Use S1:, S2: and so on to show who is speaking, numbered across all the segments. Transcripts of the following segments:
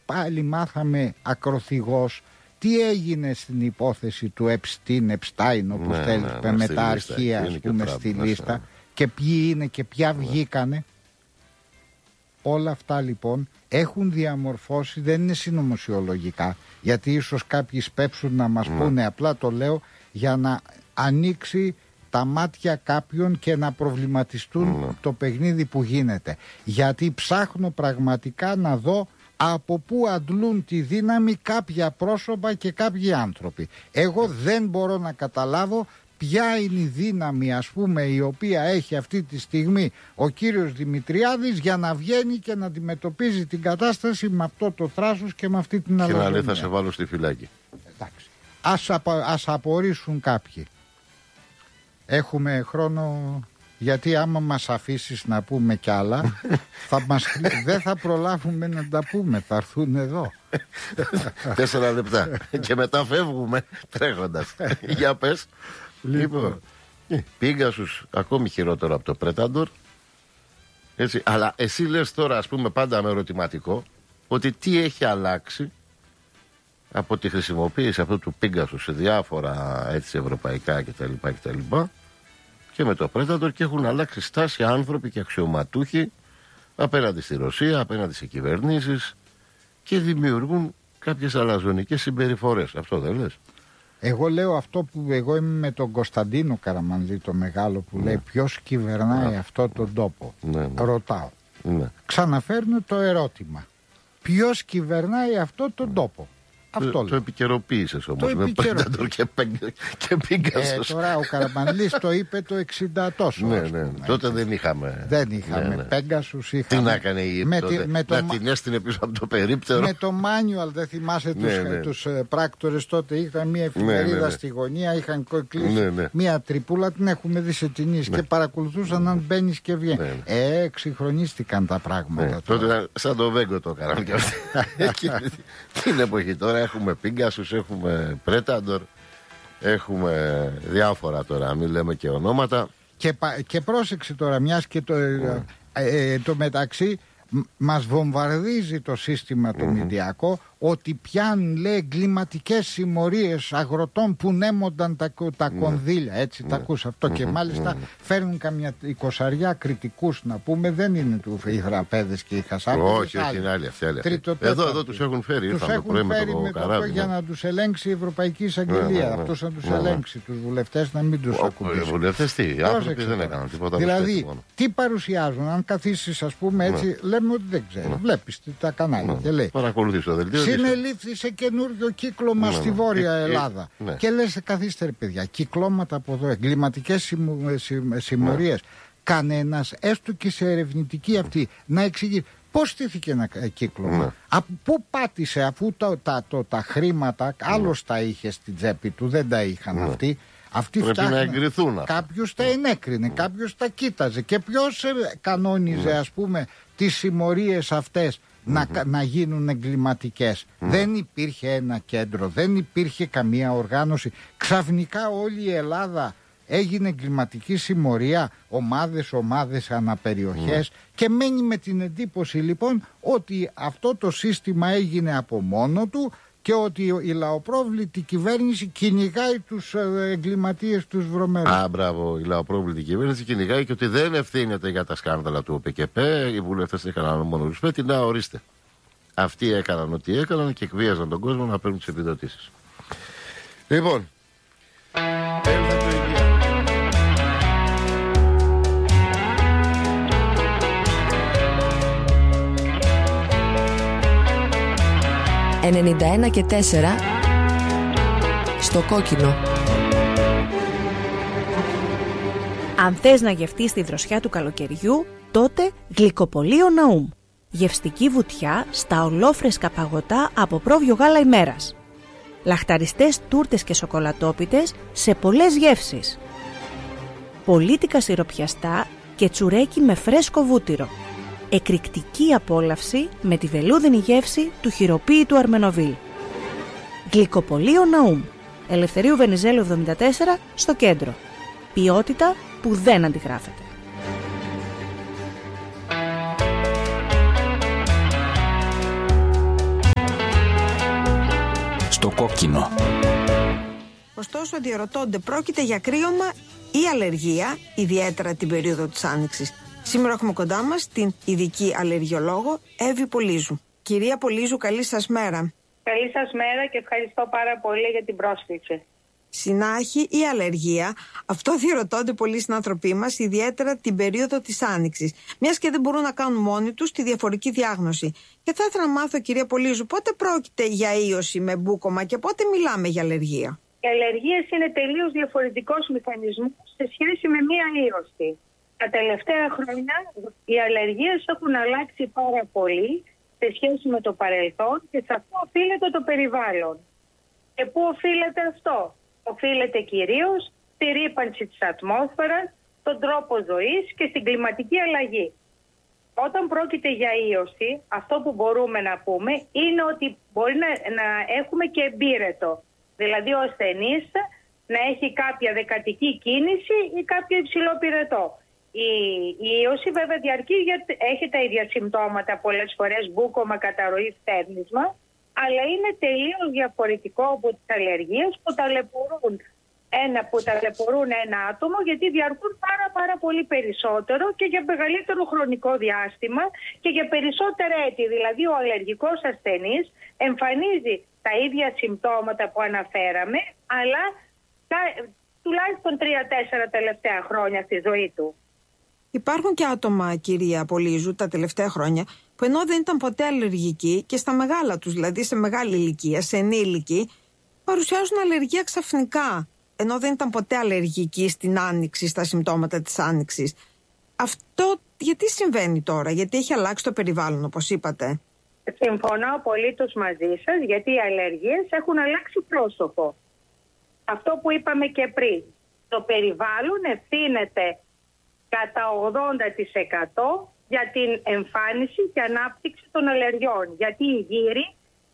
S1: πάλι μάθαμε ακροθυγώς τι έγινε στην υπόθεση του Επστάιν, όπως θέλεις, με τα αρχεία, ας πούμε, στη λίστα, και ποιοι είναι και ποια βγήκανε. Όλα αυτά λοιπόν έχουν διαμορφώσει, δεν είναι συνωμοσιολογικά, γιατί ίσως κάποιοι σπέψουν να μας πούνε, απλά το λέω για να ανοίξει τα μάτια κάποιων και να προβληματιστούν το παιχνίδι που γίνεται. Γιατί ψάχνω πραγματικά να δω από πού αντλούν τη δύναμη κάποια πρόσωπα και κάποιοι άνθρωποι. Εγώ δεν μπορώ να καταλάβω ποια είναι η δύναμη, ας πούμε, η οποία έχει αυτή τη στιγμή ο κύριος Δημητριάδης για να βγαίνει και να αντιμετωπίζει την κατάσταση με αυτό το θράσος και με αυτή την αλαζονία.
S2: Και να λέει θα σε βάλω στη φυλάκη.
S1: Εντάξει. Ας απορρίσουν κάποιοι. Έχουμε χρόνο, γιατί άμα μας αφήσεις να πούμε κι άλλα δεν θα προλάβουμε να τα πούμε, θα έρθουν εδώ
S2: 4 λεπτά και μετά φεύγουμε τρέχοντας. Για πες. Λοιπόν, Πίγκασους ακόμη χειρότερο από το Πρέταντορ. Έτσι, αλλά εσύ λες τώρα, ας πούμε, πάντα με ερωτηματικό, ότι τι έχει αλλάξει από τη χρησιμοποίηση αυτού του Πίγκασου σε διάφορα έτσι ευρωπαϊκά κτλ. Και με το Πρέταντορ, και έχουν αλλάξει στάση άνθρωποι και αξιωματούχοι απέναντι στη Ρωσία, απέναντι σε κυβερνήσεις, και δημιουργούν κάποιες αλαζονικές συμπεριφορές. Αυτό δεν λες?
S1: Εγώ λέω αυτό που εγώ είμαι με τον Κωνσταντίνο Καραμανλή, το μεγάλο, που λέει ποιος κυβερνάει αυτό τον τόπο. Ρωτάω. Ξαναφέρνω το ερώτημα. Ποιος κυβερνάει αυτό τον τόπο?
S2: Το επικαιροποίησες όμως με Πρέταντορ και Πίγκασος.
S1: Τώρα ο Καραμανλής το είπε το 60 τόσο.
S2: Ναι. Τότε δεν είχαμε.
S1: Πέγκασους.
S2: Τι να έκανε η να την έστεινε πίσω από το περίπτερο.
S1: Με το manual, δεν θυμάσαι τους πράκτορες τότε? Είχαν μια εφημερίδα στη γωνία, είχαν κλείσει μια τρυπούλα, την έχουμε δει σε ταινίες και παρακολουθούσαν αν μπαίνεις και βγαίνεις. Εξυγχρονίστηκαν τα πράγματα.
S2: Τότε σαν το Βέγκο το έκαναν και αυτοί. Την εποχή τώρα έχουμε Πίγκασους, έχουμε Πρέταντορ, έχουμε διάφορα τώρα, μην λέμε και ονόματα.
S1: Και πρόσεξε τώρα, μιας και το μεταξύ μας βομβαρδίζει το σύστημα το μηντιακό, ότι πιάνουν, λέει, εγκληματικές συμμορίες αγροτών που νέμονταν τα κονδύλια, έτσι τα ακούς αυτό, και μάλιστα φέρνουν καμιά 20 κριτικούς, να πούμε, δεν είναι οι θραπέδες και οι χασάπεδες.
S2: Όχι, είναι άλλοι αυτοί. Εδώ τους έχουν φέρει,
S1: τους έχουν φέρει με το για να τους ελέγξει η Ευρωπαϊκή Εισαγγελία, αυτός να τους ελέγξει, τους βουλευτές να μην τους ακουμπήσει.
S2: Οι βουλευτές τι, οι άνθρωποι δεν έκαναν τίποτα.
S1: Δηλαδή, τι παρουσιάζουν, αν καθίσεις, ας πούμε, έτσι, λέμε ότι δεν ξέρω, βλέπεις τα κανάλια και λέει συνελήφθη σε καινούριο κύκλωμα στη Βόρεια Ελλάδα. Και λες, καθίστε ρε παιδιά, κυκλώματα από εδώ, εγκληματικές συμμορίες. Κανένας, έστω και σε ερευνητική αυτή, να εξηγεί πώς στήθηκε ένα κύκλωμα. Από πού πάτησε, αφού τα χρήματα άλλος τα είχε στην τσέπη του, δεν τα είχαν αυτοί. Αυτοί φτιάχνουν. Κάποιος τα ενέκρινε, κάποιος τα κοίταζε. Και ποιος κανόνιζε, ας πούμε, τις συμμορίες αυτές να γίνουν εγκληματικές? Δεν υπήρχε ένα κέντρο, δεν υπήρχε καμία οργάνωση. Ξαφνικά όλη η Ελλάδα έγινε εγκληματική συμμορία, ομάδες αναπεριοχές, και μένει με την εντύπωση λοιπόν ότι αυτό το σύστημα έγινε από μόνο του και ότι η λαοπρόβλητη κυβέρνηση κυνηγάει τους εγκληματίες, τους βρωμένους.
S2: Μπράβο, η λαοπρόβλητη κυβέρνηση κυνηγάει, και ότι δεν ευθύνεται για τα σκάνδαλα του ΟΠΚΠ. Οι βουλευτές έκαναν μόνο ρουσπέτη. Να, ορίστε. Αυτοί έκαναν ό,τι έκαναν και εκβίαζαν τον κόσμο να παίρνουν τις επιδοτήσεις. Λοιπόν, έλθα το ίδιο.
S3: «91 και 4» στο κόκκινο.
S4: Αν θες να γευτείς τη δροσιά του καλοκαιριού, τότε Γλυκοπωλείο Ναούμ. Γευστική βουτιά στα ολόφρεσκα παγωτά από πρόβιο γάλα ημέρας. Λαχταριστές τούρτες και σοκολατόπιτες σε πολλές γεύσεις. Πολίτικα σιροπιαστά και τσουρέκι με φρέσκο βούτυρο. Εκρηκτική απόλαυση με τη βελούδινη γεύση του χειροποίητου Αρμενοβίλ. Γλυκοπωλείο Ναούμ. Ελευθερίου Βενιζέλου 74 στο κέντρο. Ποιότητα που δεν αντιγράφεται.
S5: Στο κόκκινο.
S6: Ωστόσο, διαρωτώνται, πρόκειται για κρύωμα ή αλλεργία, ιδιαίτερα την περίοδο της Άνοιξης. Σήμερα έχουμε κοντά μας την ειδική αλλεργιολόγο Εύη Πολύζου. Κυρία Πολύζου, καλή σας μέρα.
S7: Καλή σας μέρα και ευχαριστώ πάρα πολύ για την πρόσκληση.
S6: Συνάχη ή αλλεργία, αυτό διαρωτώνται πολλοί συνάνθρωποι μας, ιδιαίτερα την περίοδο της Άνοιξης. Μιας και δεν μπορούν να κάνουν μόνοι τους τη διαφορική διάγνωση. Και θα ήθελα να μάθω, κυρία Πολύζου, πότε πρόκειται για ίωση με μπούκωμα και πότε μιλάμε για αλλεργία.
S7: Οι αλλεργίες είναι τελείως διαφορετικός μηχανισμός σε σχέση με μία ίωση. Τα τελευταία χρόνια οι αλλεργίες έχουν αλλάξει πάρα πολύ σε σχέση με το παρελθόν και σε αυτό οφείλεται το περιβάλλον. Και πού οφείλεται αυτό? Οφείλεται κυρίως στη ρύπανση της ατμόσφαιρας, τον τρόπο ζωής και στην κλιματική αλλαγή. Όταν πρόκειται για ίωση, αυτό που μπορούμε να πούμε είναι ότι μπορεί να έχουμε και εμπύρετο. Δηλαδή ο ασθενής να έχει κάποια δεκατική κίνηση ή κάποιο υψηλό πυρετό. Η ίωση βέβαια διαρκεί γιατί έχει τα ίδια συμπτώματα πολλές φορές, μπούκωμα, καταρροή, στέρνισμα, αλλά είναι τελείως διαφορετικό από τις αλλεργίες που ταλαιπωρούν ένα άτομο, γιατί διαρκούν πάρα πολύ περισσότερο και για μεγαλύτερο χρονικό διάστημα και για περισσότερα έτη. Δηλαδή ο αλλεργικός ασθενής εμφανίζει τα ίδια συμπτώματα που αναφέραμε, αλλά τουλάχιστον 3-4 τελευταία χρόνια στη ζωή του.
S6: Υπάρχουν και άτομα, κυρία Πολύζου, τα τελευταία χρόνια, που ενώ δεν ήταν ποτέ αλλεργικοί και στα μεγάλα τους, δηλαδή σε μεγάλη ηλικία, σε ενήλικοι, παρουσιάζουν αλλεργία ξαφνικά, ενώ δεν ήταν ποτέ αλλεργικοί στην Άνοιξη, στα συμπτώματα της Άνοιξης. Αυτό γιατί συμβαίνει τώρα, γιατί έχει αλλάξει το περιβάλλον, όπως είπατε?
S7: Συμφωνώ απολύτως μαζί σας, γιατί οι αλλεργίες έχουν αλλάξει πρόσωπο. Αυτό που είπαμε και πριν, το περιβάλλον ευθύνεται κατά 80% για την εμφάνιση και ανάπτυξη των αλλεργιών. Γιατί η γύρη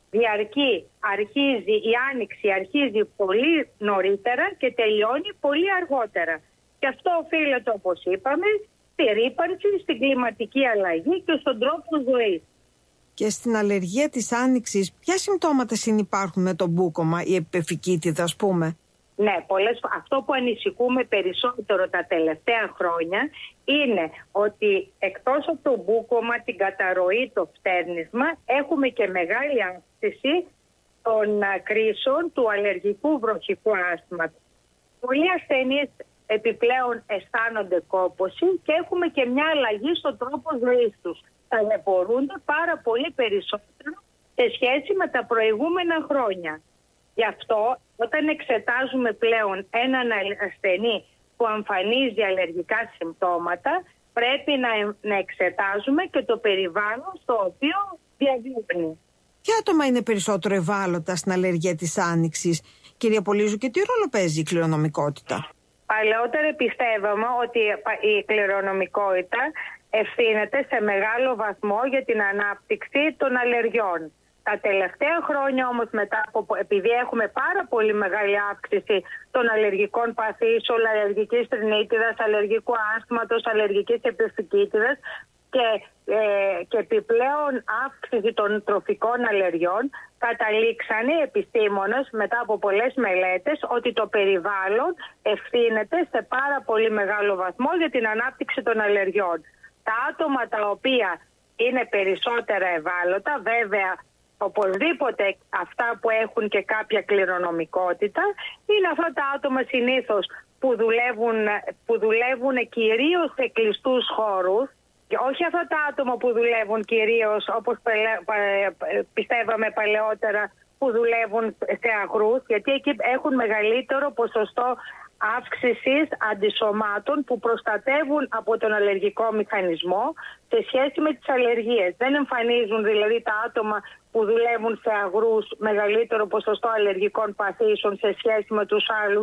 S7: η άνοιξη αρχίζει πολύ νωρίτερα και τελειώνει πολύ αργότερα. Και αυτό οφείλεται, όπως είπαμε, στη ρύπανση, στην κλιματική αλλαγή και στον τρόπο ζωής.
S6: Και στην αλλεργία της Άνοιξης, ποια συμπτώματα συνυπάρχουν με το μπούκωμα, η επεφικίτιδα, ας πούμε?
S7: Ναι, αυτό που ανησυχούμε περισσότερο τα τελευταία χρόνια είναι ότι εκτός από το μπούκωμα, την καταρροή, το φτέρνισμα, έχουμε και μεγάλη αύξηση των κρίσεων του αλλεργικού βροχικού άσθματος. Πολλοί ασθενείς επιπλέον αισθάνονται κόπωση και έχουμε και μια αλλαγή στον τρόπο ζωής τους. Ταλαιπωρούνται πάρα πολύ περισσότερο σε σχέση με τα προηγούμενα χρόνια. Γι' αυτό, όταν εξετάζουμε πλέον έναν ασθενή που εμφανίζει αλλεργικά συμπτώματα, πρέπει να εξετάζουμε και το περιβάλλον στο οποίο διαβιώνει.
S6: Ποια άτομα είναι περισσότερο ευάλωτα στην αλλεργία της Άνοιξης, κυρία Πολύζου, και τι ρόλο παίζει η κληρονομικότητα?
S7: Παλαιότερα πιστεύαμε ότι η κληρονομικότητα ευθύνεται σε μεγάλο βαθμό για την ανάπτυξη των αλλεργιών. Τα τελευταία χρόνια όμως, επειδή έχουμε πάρα πολύ μεγάλη αύξηση των αλλεργικών παθήσεων, αλλεργικής ρινίτιδας, αλλεργικού άσθματος, αλλεργικής επεφικίτιδας και επιπλέον αύξηση των τροφικών αλλεργιών, καταλήξανε οι επιστήμονες μετά από πολλές μελέτες ότι το περιβάλλον ευθύνεται σε πάρα πολύ μεγάλο βαθμό για την ανάπτυξη των αλλεργιών. Τα άτομα τα οποία είναι περισσότερα ευάλωτα, βέβαια, οπωσδήποτε αυτά που έχουν και κάποια κληρονομικότητα, είναι αυτά τα άτομα συνήθως που δουλεύουν κυρίως σε κλειστούς χώρους, και όχι αυτά τα άτομα που δουλεύουν κυρίως, όπως πιστεύαμε παλαιότερα, που δουλεύουν σε αγρούς, γιατί εκεί έχουν μεγαλύτερο ποσοστό αύξησης αντισωμάτων που προστατεύουν από τον αλλεργικό μηχανισμό σε σχέση με τις αλλεργίες. Δεν εμφανίζουν δηλαδή τα άτομα που δουλεύουν σε αγρούς μεγαλύτερο ποσοστό αλλεργικών παθήσεων σε σχέση με τους άλλους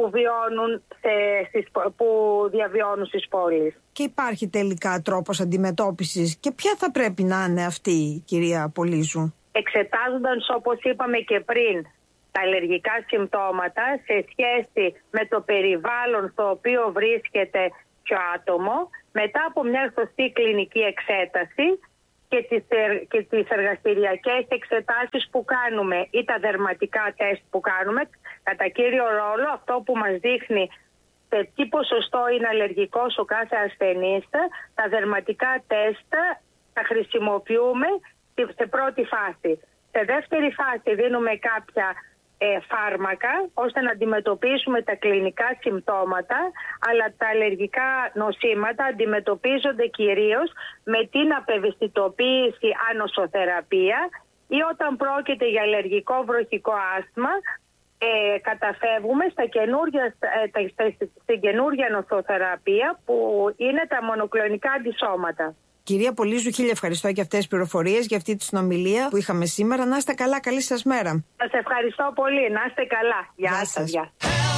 S7: που διαβιώνουν στις πόλεις.
S6: Και υπάρχει τελικά τρόπος αντιμετώπισης, και ποια θα πρέπει να είναι αυτή, κυρία Πολύζου?
S7: Εξετάζοντας, όπως είπαμε και πριν, τα αλλεργικά συμπτώματα σε σχέση με το περιβάλλον στο οποίο βρίσκεται το άτομο, μετά από μια σωστή κλινική εξέταση και τις εργαστηριακές εξετάσεις που κάνουμε ή τα δερματικά τεστ που κάνουμε, κατά κύριο ρόλο αυτό που μας δείχνει σε τι ποσοστό είναι αλλεργικός ο κάθε ασθενής, τα δερματικά τεστ τα χρησιμοποιούμε σε πρώτη φάση. Σε δεύτερη φάση δίνουμε κάποια φάρμακα ώστε να αντιμετωπίσουμε τα κλινικά συμπτώματα, αλλά τα αλλεργικά νοσήματα αντιμετωπίζονται κυρίως με την απευαισθητοποίηση ανοσοθεραπεία ή όταν πρόκειται για αλλεργικό βροχικό άσθμα καταφεύγουμε στην καινούργια νοσοθεραπεία που είναι τα μονοκλονικά αντισώματα.
S6: Κυρία Πολύζου, χίλια ευχαριστώ για αυτές τις πληροφορίες, για αυτή τη συνομιλία που είχαμε σήμερα. Να είστε καλά, καλή σας μέρα.
S7: Σας ευχαριστώ πολύ, να είστε καλά. Γεια σας.